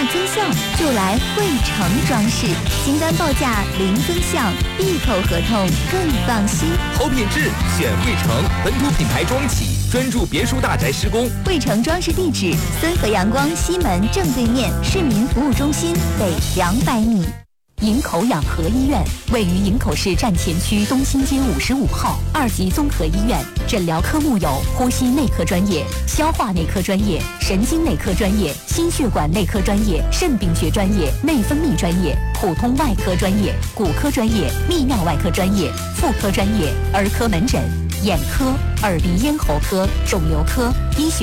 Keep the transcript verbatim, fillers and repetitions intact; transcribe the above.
增效就来汇成装饰，清单报价零增项，闭口合同更放心。 好品质选汇成，本土品牌装企，专注别墅大宅施工。 汇成装饰地址：森河阳光西门正对面市民服务中心北两百米。营口养和医院位于营口市站前区东兴街五十五号，二级综合医院，诊疗科目有呼吸内科专业、消化内科专业、神经内科专业、心血管内科专业、肾病学专业、内分泌专业、普通外科专业、骨科专业、泌尿外科专业、妇科专业、儿科门诊、眼科、耳鼻咽喉科、肿瘤科、医学